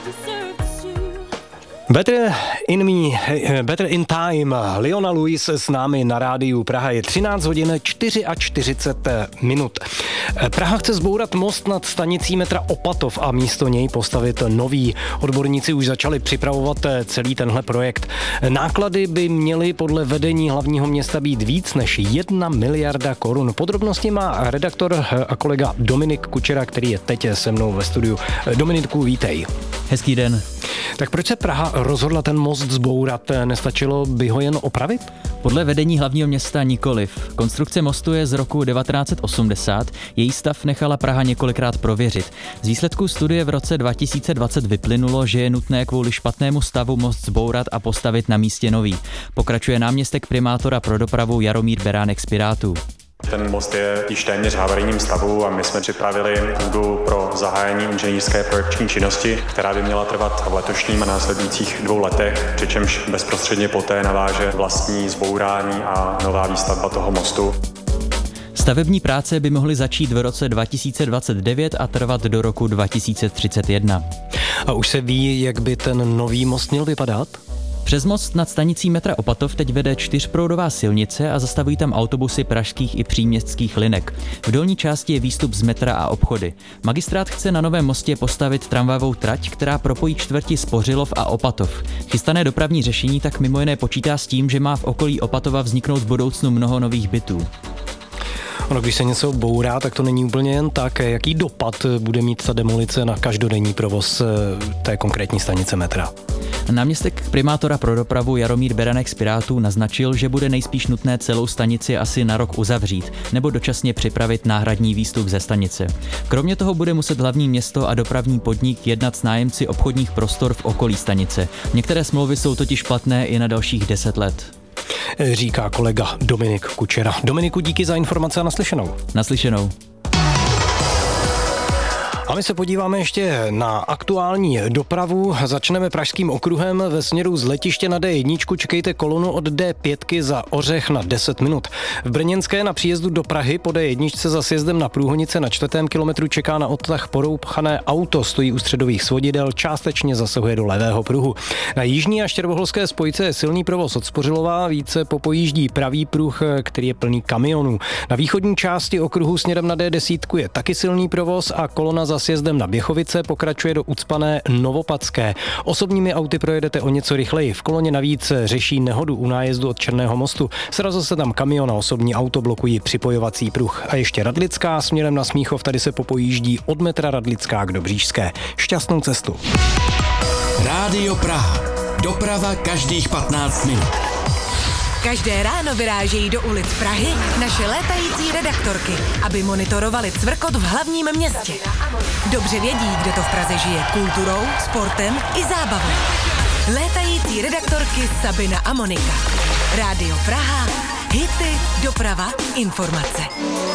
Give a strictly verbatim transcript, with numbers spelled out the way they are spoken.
Better in me, better in time. Leona Lewis s námi na rádiu Praha. Je třináct hodin čtyřicet čtyři minut. Praha chce zbourat most nad stanicí metra Opatov a místo něj postavit nový. Odborníci už začali připravovat celý tenhle projekt. Náklady by měly podle vedení hlavního města být víc než jedna miliarda korun. Podrobnosti má redaktor a kolega Dominik Kučera, který je teď se mnou ve studiu. Dominiku, vítej. Hezký den. Tak proč se Praha rozhodla ten most zbourat? Nestačilo by ho jen opravit? Podle vedení hlavního města nikoliv. Konstrukce mostu je z roku devatenáct set osmdesát, její stav nechala Praha několikrát prověřit. Z výsledků studie v roce dva tisíce dvacet vyplynulo, že je nutné kvůli špatnému stavu most zbourat a postavit na místě nový. Pokračuje náměstek primátora pro dopravu Jaromír Beránek z Pirátů. Ten most je již téměř v havarijním stavu a my jsme připravili půdu pro zahájení inženýrské projekční činnosti, která by měla trvat v letošním a následujících dvou letech, přičemž bezprostředně poté naváže vlastní zbourání a nová výstavba toho mostu. Stavební práce by mohly začít v roce dva tisíce dvacet devět a trvat do roku dva tisíce třicet jedna. A už se ví, jak by ten nový most měl vypadat? Přes most nad stanicí metra Opatov teď vede čtyřproudová silnice a zastavují tam autobusy pražských i příměstských linek. V dolní části je výstup z metra a obchody. Magistrát chce na novém mostě postavit tramvajovou trať, která propojí čtvrti Spořilov a Opatov. Chystané dopravní řešení tak mimo jiné počítá s tím, že má v okolí Opatova vzniknout v budoucnu mnoho nových bytů. Ono, když se něco bourá, tak to není úplně jen tak. Jaký dopad bude mít ta demolice na každodenní provoz té konkrétní stanice metra? Náměstek primátora pro dopravu Jaromír Beránek z Pirátů naznačil, že bude nejspíš nutné celou stanici asi na rok uzavřít nebo dočasně připravit náhradní výstup ze stanice. Kromě toho bude muset hlavní město a dopravní podnik jednat s nájemci obchodních prostor v okolí stanice. Některé smlouvy jsou totiž platné i na dalších deset let. Říká kolega Dominik Kučera. Dominiku, díky za informace a naslyšenou. Naslyšenou. A my se podíváme ještě na aktuální dopravu. Začneme Pražským okruhem. Ve směru z letiště na dé jedna čekejte kolonu od dé pět za Ořech na deset minut. V Brněnské na příjezdu do Prahy po dé jedna za sjezdem na Průhonice na čtvrtém kilometru čeká na odtah porouchané auto. Stojí u středových svodidel, částečně zasahuje do levého pruhu. Na jižní a štěrvoholské spojce je silný provoz od Spořilova, více popojíždí pravý pruh, který je plný kamionů. Na východní části okruhu směrem na dé deset je taky silný provoz a kolona za sjezdem na Běchovice pokračuje do ucpané Novopadské. Osobními auty projedete o něco rychleji. V koloně navíc řeší nehodu u nájezdu od Černého mostu. Srazil se tam kamion a osobní auto blokují připojovací pruh. A ještě Radlická směrem na Smíchov, tady se popojíždí od metra Radlická k Dobříšské. Šťastnou cestu. Rádio Praha. Doprava každých patnáct minut. Každé ráno vyrážejí do ulic Prahy naše létající redaktorky, aby monitorovali cvrkot v hlavním městě. Dobře vědí, kde to v Praze žije kulturou, sportem i zábavou. Létající redaktorky Sabina a Monika. Rádio Praha, hity, doprava, informace.